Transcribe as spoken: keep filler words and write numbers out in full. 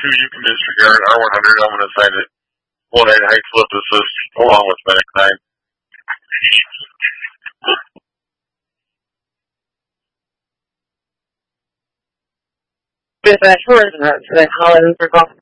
two, you can disregard R one hundred. I'm going to assign it one eight height flip assist along with Medic nine. Dispatch, who is that? Should I call it in for call?